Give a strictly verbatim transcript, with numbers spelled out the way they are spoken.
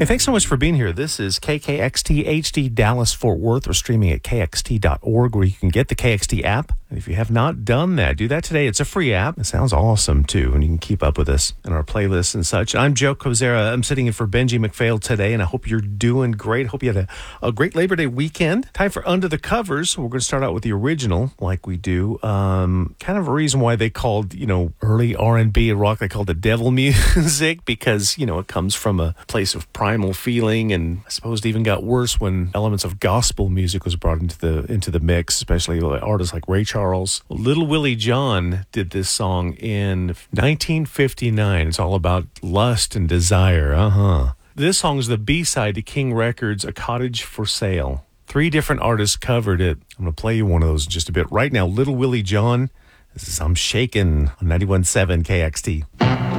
Hey, thanks so much for being here. This is K K X T H D Dallas Fort Worth. We're streaming at K X T dot org where you can get the K X T app. And if you have not done that, do that today. It's a free app. It sounds awesome, too, and you can keep up with us in our playlists and such. I'm Joe Kozera. I'm sitting in for Benji McPhail today, and I hope you're doing great. Hope you had a, a great Labor Day weekend. Time for Under the Covers. We're going to start out with the original, like we do. Um, kind of a reason why they called, you know, early R and B and rock, they called it devil music because, you know, it comes from a place of primal feeling, and I suppose it even got worse when elements of gospel music was brought into the into the mix, especially artists like Ray Charles. Little Willie John did this song in nineteen fifty-nine. It's all about lust and desire. Uh-huh. This song is the B-side to King Records' A Cottage for Sale. Three different artists covered it. I'm going to play you one of those in just a bit. Right now, Little Willie John. This is I'm Shakin' on ninety-one point seven K X T.